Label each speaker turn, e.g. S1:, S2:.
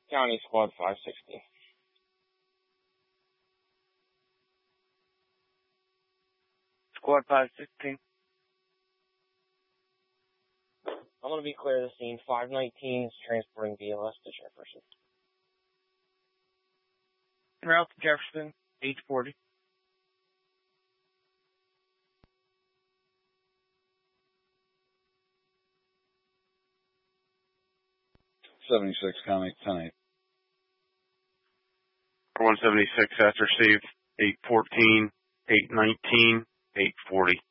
S1: County Squad 560.
S2: Squad 516.
S1: I'm going to be clear of the scene. 519 is transporting BLS to Jefferson.
S2: Route to Jefferson, 840.
S3: Comment 10-8.
S4: 176 has received 814, 819, 840.